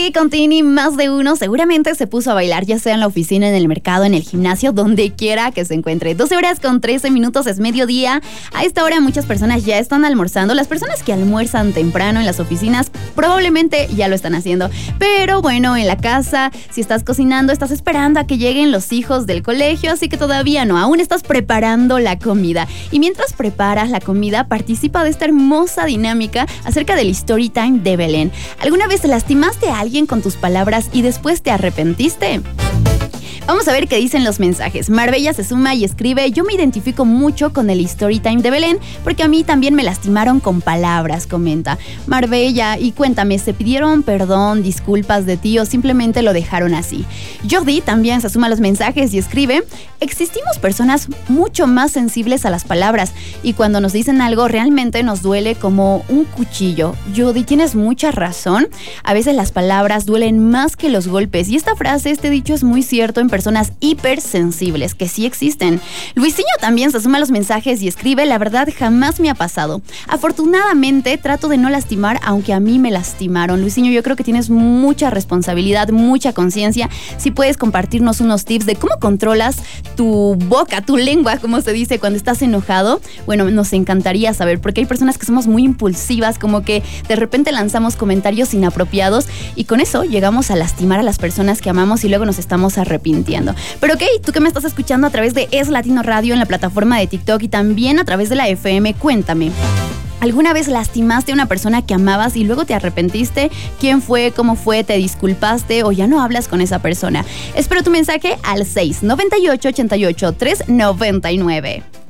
Sí, con Tini, más de uno seguramente se puso a bailar, ya sea en la oficina, en el mercado, en el gimnasio, donde quiera que se encuentre. 12 horas con 13 minutos es mediodía. A esta hora muchas personas ya están almorzando. Las personas que almuerzan temprano en las oficinas probablemente ya lo están haciendo. Pero bueno, en la casa, si estás cocinando, estás esperando a que lleguen los hijos del colegio, así que todavía no, aún estás preparando la comida. Y mientras preparas la comida, participa de esta hermosa dinámica acerca del Story Time de Belén. ¿Alguna vez lastimaste a alguien con tus palabras y después te arrepentiste? Vamos a ver qué dicen los mensajes. Marbella se suma y escribe: yo me identifico mucho con el Storytime de Belén porque a mí también me lastimaron con palabras, comenta Marbella. Y cuéntame, ¿se pidieron perdón, disculpas de ti o simplemente lo dejaron así? Jordi también se suma a los mensajes y escribe: existimos personas mucho más sensibles a las palabras y cuando nos dicen algo realmente nos duele como un cuchillo. Jordi, tienes mucha razón. A veces las palabras duelen más que los golpes y esta frase, este dicho es muy cierto en personas hipersensibles, que sí existen. Luisinho también se suma a los mensajes y escribe: la verdad jamás me ha pasado. Afortunadamente trato de no lastimar, aunque a mí me lastimaron. Luisinho, yo creo que tienes mucha responsabilidad, mucha conciencia. Si puedes compartirnos unos tips de cómo controlas tu boca, tu lengua, como se dice, cuando estás enojado, bueno, nos encantaría saber, porque hay personas que somos muy impulsivas, como que de repente lanzamos comentarios inapropiados y con eso llegamos a lastimar a las personas que amamos y luego nos estamos arrepintiendo. Pero ok, tú que me estás escuchando a través de Es Latino Radio en la plataforma de TikTok y también a través de la FM, cuéntame. ¿Alguna vez lastimaste a una persona que amabas y luego te arrepentiste? ¿Quién fue? ¿Cómo fue? ¿Te disculpaste o ya no hablas con esa persona? Espero tu mensaje al 698-88-399.